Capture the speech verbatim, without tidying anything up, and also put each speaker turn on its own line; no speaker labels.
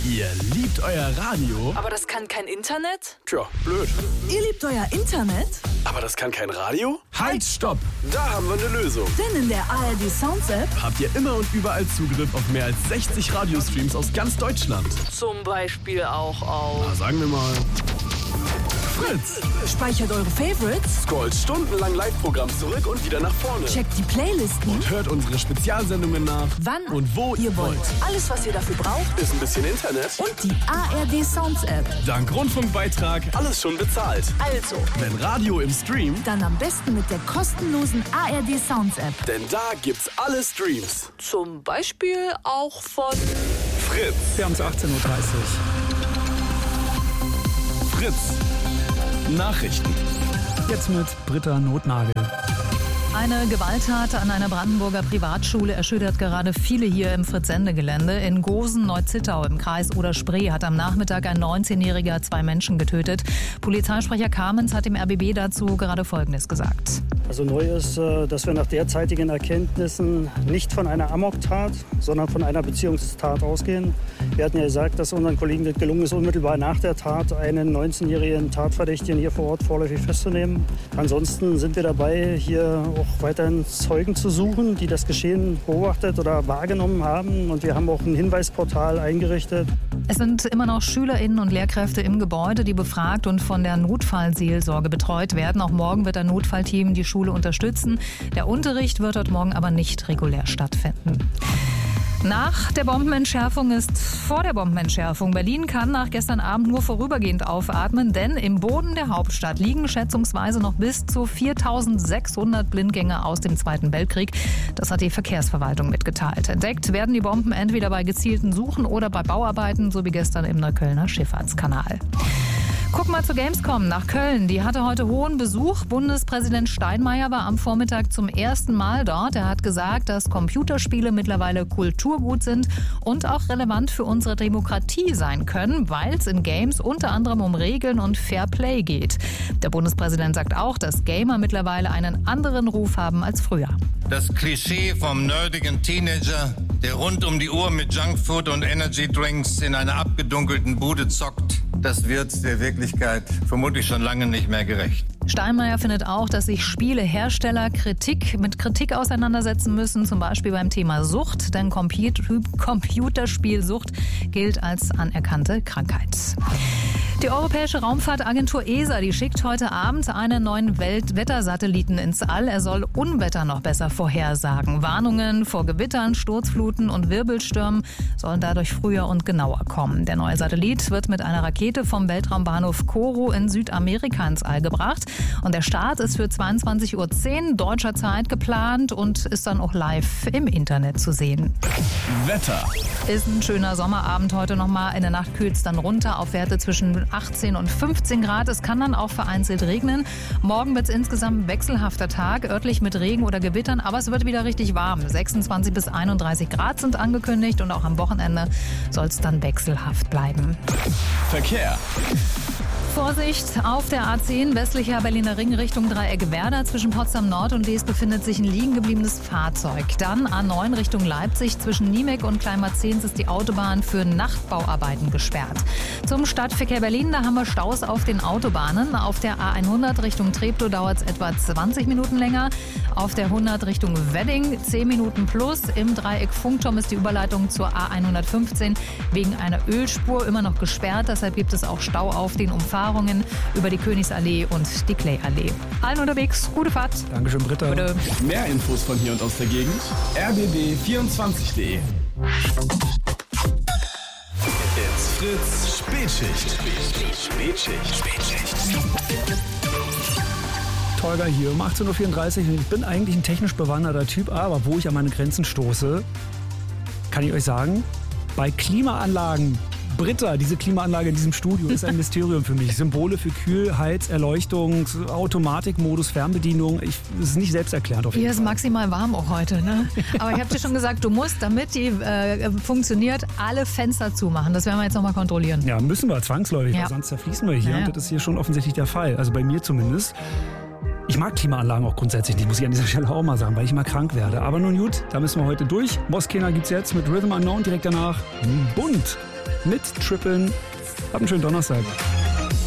Ihr liebt euer Radio?
Aber das kann kein Internet?
Tja, blöd.
Ihr liebt euer Internet?
Aber das kann kein Radio? Halt, stopp! Da haben wir eine Lösung.
Denn in der A R D Sounds App
habt ihr immer und überall Zugriff auf mehr als sechzig Radiostreams aus ganz Deutschland.
zum Beispiel auch auf
Na, sagen wir mal Fritz.
Speichert eure Favorites,
Scrollt stundenlang Live-Programm zurück und wieder nach vorne.
checkt die Playlisten,
Und hört unsere Spezialsendungen nach,
wann
und wo
ihr wollt. Alles, was ihr dafür braucht
Ist ein bisschen Internet
und die A R D Sounds App.
dank Rundfunkbeitrag alles schon bezahlt.
Also,
Wenn Radio im Stream,
dann am besten mit der kostenlosen A R D Sounds App.
denn da gibt's alle Streams.
Zum Beispiel auch von
Fritz.
Wir haben es achtzehn Uhr dreißig.
Fritz. Nachrichten.
Jetzt mit Britta Notnagel.
Eine Gewalttat an einer Brandenburger Privatschule erschüttert gerade viele hier im Fritz-Sende-Gelände. In Gosen-Neuzittau im Kreis Oder-Spree hat am Nachmittag ein neunzehnjähriger zwei Menschen getötet. Polizeisprecher Kamens hat dem R B B dazu gerade Folgendes gesagt.
Also neu ist, dass wir nach derzeitigen Erkenntnissen nicht von einer Amoktat, sondern von einer Beziehungstat ausgehen. Wir hatten ja gesagt, dass unseren Kollegen gelungen ist, unmittelbar nach der Tat einen neunzehnjährigen Tatverdächtigen hier vor Ort vorläufig festzunehmen. Ansonsten sind wir dabei, hier auch weiterhin Zeugen zu suchen, die das Geschehen beobachtet oder wahrgenommen haben. Und wir haben auch ein Hinweisportal eingerichtet.
Es sind immer noch SchülerInnen und Lehrkräfte im Gebäude, die befragt und von der Notfallseelsorge betreut werden. Auch morgen wird ein Notfallteam die Schule unterstützen. Der Unterricht wird dort morgen aber nicht regulär stattfinden. Nach der Bombenentschärfung ist vor der Bombenentschärfung. Berlin kann nach gestern Abend nur vorübergehend aufatmen, denn im Boden der Hauptstadt liegen schätzungsweise noch bis zu viertausendsechshundert Blindgänger aus dem Zweiten Weltkrieg. Das hat die Verkehrsverwaltung mitgeteilt. Entdeckt werden die Bomben entweder bei gezielten Suchen oder bei Bauarbeiten, so wie gestern im Neuköllner Schifffahrtskanal. Gucken wir zur Gamescom nach Köln. Die hatte heute hohen Besuch. Bundespräsident Steinmeier war am Vormittag zum ersten Mal dort. Er hat gesagt, dass Computerspiele mittlerweile Kulturgut sind und auch relevant für unsere Demokratie sein können, weil es in Games unter anderem um Regeln und Fair Play geht. Der Bundespräsident sagt auch, dass Gamer mittlerweile einen anderen Ruf haben als früher.
Das Klischee vom nerdigen Teenager, der rund um die Uhr mit Junkfood und Energydrinks in einer abgedunkelten Bude zockt, das wird der Wirklichkeit vermutlich schon lange nicht mehr gerecht.
Steinmeier findet auch, dass sich Spielehersteller Kritik mit Kritik auseinandersetzen müssen, zum Beispiel beim Thema Sucht, denn Computerspielsucht gilt als anerkannte Krankheit. Die Europäische Raumfahrtagentur E S A, die schickt heute Abend einen neuen Weltwettersatelliten ins All. Er soll Unwetter noch besser vorhersagen. Warnungen vor Gewittern, Sturzfluten und Wirbelstürmen sollen dadurch früher und genauer kommen. Der neue Satellit wird mit einer Rakete vom Weltraumbahnhof Kourou in Südamerika ins All gebracht. Und der Start ist für zweiundzwanzig Uhr zehn deutscher Zeit geplant und ist dann auch live im Internet zu sehen.
Wetter.
Ist ein schöner Sommerabend heute nochmal. In der Nacht kühlt es dann runter auf Werte zwischen achtzehn und fünfzehn Grad. Es kann dann auch vereinzelt regnen. Morgen wird es insgesamt ein wechselhafter Tag, örtlich mit Regen oder Gewittern, aber es wird wieder richtig warm. sechsundzwanzig bis einunddreißig Grad sind angekündigt und auch am Wochenende soll es dann wechselhaft bleiben.
Verkehr.
Vorsicht, auf der A zehn westlicher Berliner Ring Richtung Dreieck Werder. Zwischen Potsdam Nord und Lees befindet sich ein liegen gebliebenes Fahrzeug. Dann A neun Richtung Leipzig. Zwischen Niemek und Kleinmarzens ist die Autobahn für Nachtbauarbeiten gesperrt. Zum Stadtverkehr Berlin, da haben wir Staus auf den Autobahnen. Auf der A hundert Richtung Treptow dauert es etwa zwanzig Minuten länger. Auf der hundert Richtung Wedding zehn Minuten plus. Im Dreieck Funkturm ist die Überleitung zur A hundertfünfzehn wegen einer Ölspur immer noch gesperrt. Deshalb gibt es auch Stau auf den Umfahrungen über die Königsallee und die Klayallee. Allen unterwegs, gute Fahrt.
Dankeschön, Britta.
Bitte.
Mehr Infos von hier und aus der Gegend. r b b vierundzwanzig punkt de. It's Fritz Spätschicht. Spätschicht. Spätschicht.
Tolga hier um achtzehn Uhr vierunddreißig. Ich bin eigentlich ein technisch bewanderter Typ, aber wo ich an meine Grenzen stoße, kann ich euch sagen, bei Klimaanlagen. Britta, diese Klimaanlage in diesem Studio ist ein Mysterium für mich. Symbole für Kühl-, Heiz-, Erleuchtung, Automatikmodus, Fernbedienung. Ich, das ist nicht selbsterklärend auf jeden
Hier
Fall.
ist maximal warm auch heute, ne? Aber ich habe dir schon gesagt, du musst, damit die äh, funktioniert, alle Fenster zumachen. Das werden wir jetzt nochmal kontrollieren.
Ja, müssen wir zwangsläufig,
Ja.
weil sonst zerfließen wir hier.
Ja, ja.
Und das ist hier schon offensichtlich der Fall. Also bei mir zumindest. Ich mag Klimaanlagen auch grundsätzlich nicht, muss ich an dieser Stelle auch mal sagen, weil ich mal krank werde. Aber nun gut, da müssen wir heute durch. Moskena gibt's jetzt mit Rhythm Unknown, direkt danach Bunt. mit Trippeln. Habt einen schönen Donnerstag.